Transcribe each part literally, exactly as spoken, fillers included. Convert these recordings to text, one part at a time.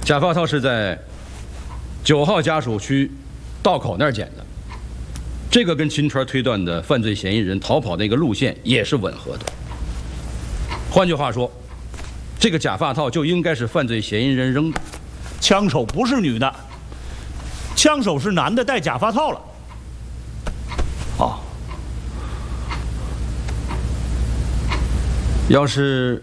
假发套是在九号家属区道口那儿捡的，这个跟秦川推断的犯罪嫌疑人逃跑那个路线也是吻合的。换句话说，这个假发套就应该是犯罪嫌疑人扔的。 枪手不是女的，枪手是男的，戴假发套了。 哦，要是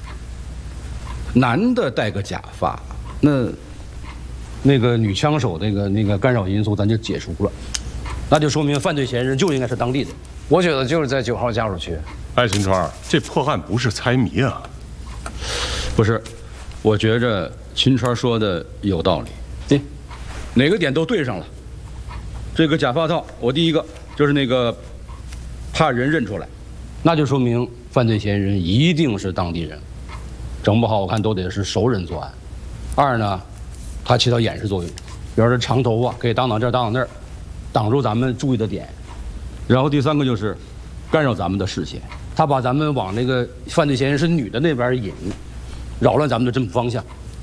男的戴个假发，那那个女枪手那个那个干扰因素咱就解除了，那就说明犯罪嫌疑人就应该是当地人。 我觉得就是在九号家属区。 哎，秦川，这破案不是猜谜啊。 不是，我觉着秦川说的有道理。对，哪个点都对上了。这个假发套，我第一个就是那个怕人认出来，那就说明犯罪嫌疑人一定是当地人，整不好我看都得是熟人作案。二呢，它起到掩饰作用，比如说长头发可以挡挡这儿挡挡那儿，挡住咱们注意的点。然后第三个就是干扰咱们的视线，他把咱们往那个犯罪嫌疑人是女的那边引，扰乱咱们的侦捕方向。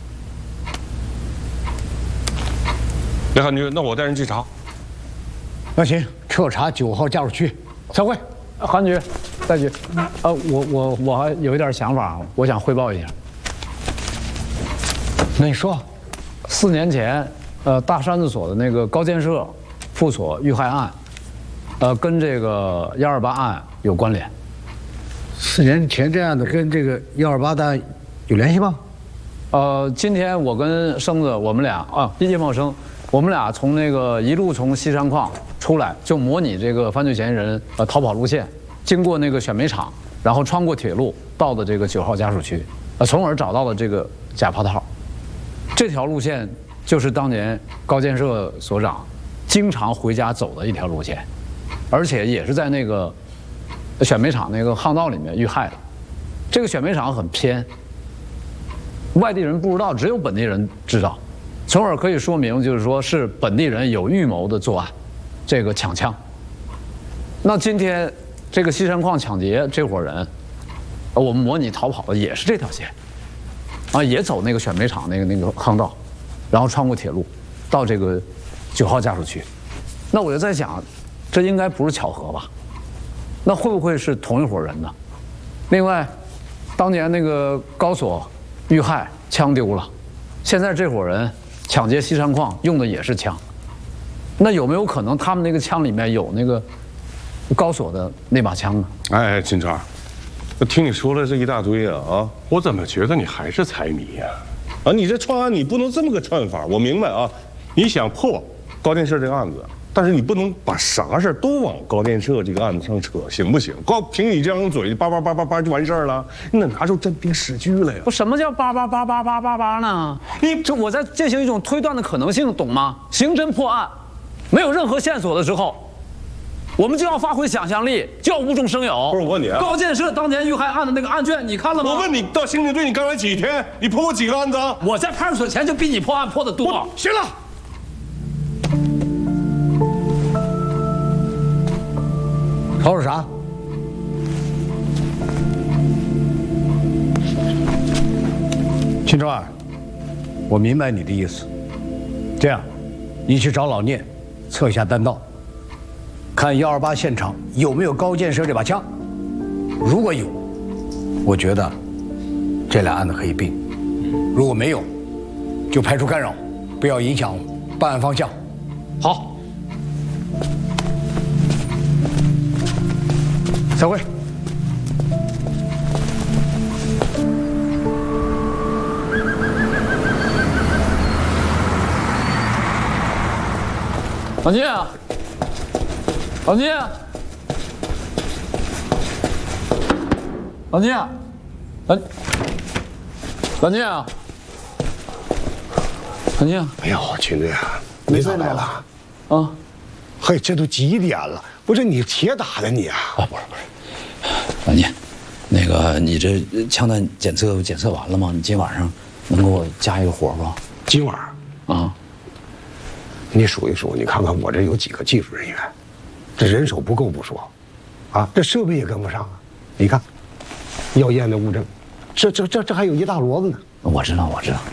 雷汉局，那我带人去查。 那行，彻查九号家属区。散会。 韩局，再局。呃，我我我还有一点想法，我想汇报一下。 那你说， 四年前，呃，大山子所的那个高建设副所遇害案，呃，跟这个幺二八案有关联。 四年前这样的跟这个幺二八的案有联系吗？ 呃，今天我跟生子我们俩啊，叶茂生，我们俩从那个一路从西山矿出来，就模拟这个犯罪嫌疑人呃逃跑路线，经过那个选煤厂，然后穿过铁路到的这个九号家属区，呃，从而找到了这个假发套。这条路线就是当年高建设所长经常回家走的一条路线，而且也是在那个选煤厂那个巷道里面遇害的。这个选煤厂很偏，外地人不知道，只有本地人知道，从而可以说明就是说是本地人有预谋的作案，这个抢枪。那今天这个西山矿抢劫这伙人，我们模拟逃跑的也是这条线，啊，也走那个选煤厂那个那个巷道，然后穿过铁路，到这个九号家属区。那我就在想，这应该不是巧合吧？那会不会是同一伙人呢？另外，当年那个高所遇害，枪丢了，现在这伙人抢劫西山矿用的也是枪，那有没有可能他们那个枪里面有那个高所的那把枪呢？ 哎，秦川，我听你说了这一大堆啊啊，我怎么觉得你还是猜谜呀？啊，你这串案你不能这么个串法，我明白啊，你想破高建设这个案子。但是你不能把啥事都往高建设这个案子上扯，行不行？光凭你这张嘴，叭叭叭叭叭就完事儿了？你得拿出真凭实据来呀！ 不，什么叫叭叭叭叭叭叭叭呢？你这我在进行一种推断的可能性，懂吗？刑侦破案，没有任何线索的时候，我们就要发挥想象力，就要无中生有。 不是我问你啊， 高建设当年遇害案的那个案卷，你看了吗？ 我问你，到刑警队你干完几天？你破过几个案子？ 我在派出所前就比你破案破的多。 行了。吵吵啥？秦川，我明白你的意思。这样，你去找老聂，测一下弹道，看幺二八现场有没有高建设这把枪。如果有，我觉得这俩案子可以并；如果没有，就排除干扰，不要影响办案方向。 好。 散会。 老聂，老聂，老聂，老老聂，老聂。 哎呦，秦队啊，你咋来了？ 啊， 嘿，这都几点了？不是你铁打的你啊？ 啊，不是不是。老聂，那个你这枪弹检测检测完了吗？你今晚上能给我加一个活不？ 今晚啊， 你数一数，你看看我这有几个技术人员，这人手不够不说，啊，这设备也跟不上啊。你看，要验的物证，这这这这还有一大摞子呢。 我知道，我知道。